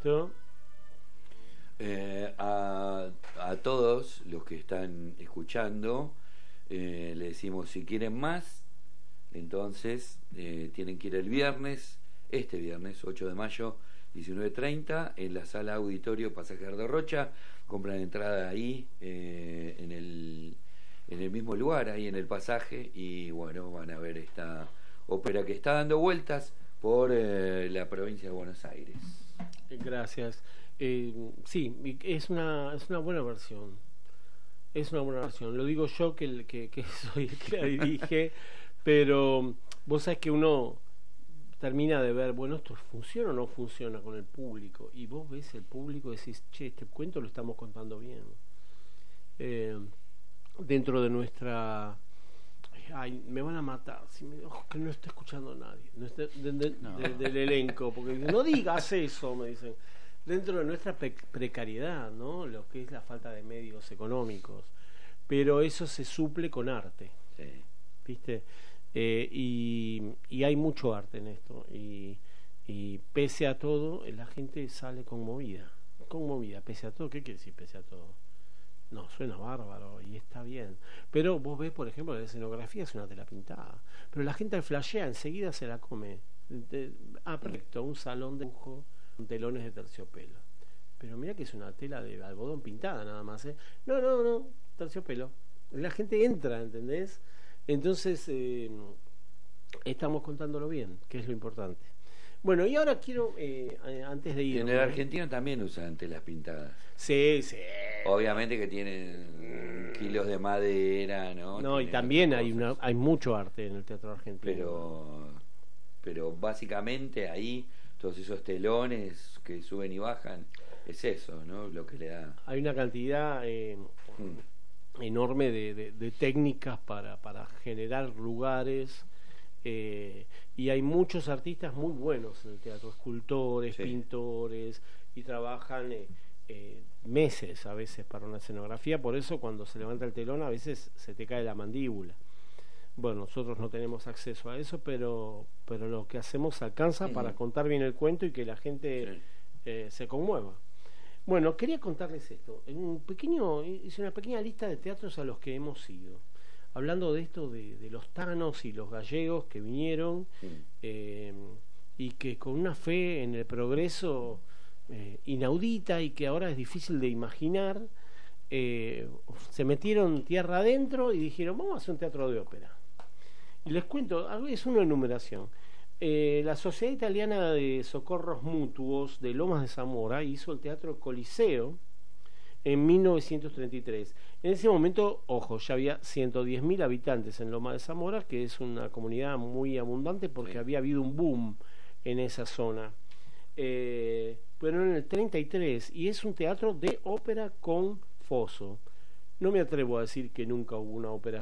¿Listo? A todos los que están escuchando, le decimos, si quieren más, entonces tienen que ir el viernes, este viernes 8 de mayo, 19:30, en la sala auditorio Pasaje de Rocha. Compran entrada ahí, en el mismo lugar, ahí en el pasaje, y bueno, van a ver esta ópera que está dando vueltas por la provincia de Buenos Aires. Gracias. Sí, es una buena versión. Es una buena versión. Lo digo yo que soy el que la dirige, pero vos sabés que uno termina de ver, bueno, esto funciona o no funciona con el público. Y vos ves el público y decís, che, este cuento lo estamos contando bien. Dentro de nuestra... Ay, me van a matar que no esté escuchando nadie del elenco, porque no digas eso, me dicen. Dentro de nuestra precariedad, ¿no? Lo que es la falta de medios económicos, pero eso se suple con arte, Sí. ¿viste? Y hay mucho arte en esto, y pese a todo la gente sale conmovida, pese a todo. ¿Qué quiere decir pese a todo? No, suena bárbaro y está bien. Pero vos ves, por ejemplo, la escenografía es una tela pintada. Pero la gente al flashea, enseguida se la come. Perfecto, un salón de lujo con telones de terciopelo. Pero mira que es una tela de algodón pintada nada más, ¿eh? No, terciopelo. La gente entra, ¿entendés? Entonces, estamos contándolo bien, que es lo importante. Bueno, y ahora quiero, antes de ir... En el argentino también usan telas pintadas. Sí. Obviamente que tienen kilos de madera, ¿no? No, y también hay mucho arte en el teatro argentino. Pero básicamente ahí, todos esos telones que suben y bajan, es eso, ¿no? Lo que le da... Hay una cantidad enorme de técnicas para generar lugares... y hay muchos artistas muy buenos en el teatro, escultores, sí, pintores, y trabajan meses a veces para una escenografía. Por eso cuando se levanta el telón a veces se te cae la mandíbula. Bueno, nosotros no tenemos acceso a eso, pero lo que hacemos alcanza para contar bien el cuento y que la gente se conmueva. Bueno, quería contarles esto. Hice una pequeña lista de teatros a los que hemos ido, hablando de esto de los tanos y los gallegos que vinieron, y que con una fe en el progreso inaudita, y que ahora es difícil de imaginar, se metieron tierra adentro y dijeron, vamos a hacer un teatro de ópera. Y les cuento, es una enumeración. La Sociedad Italiana de Socorros Mutuos de Lomas de Zamora hizo el Teatro Coliseo en 1933. En ese momento, ojo, ya había 110.000 habitantes en Loma de Zamora, que es una comunidad muy abundante porque había habido un boom en esa zona. Pero en el 33, y es un teatro de ópera con foso. No me atrevo a decir que nunca hubo una ópera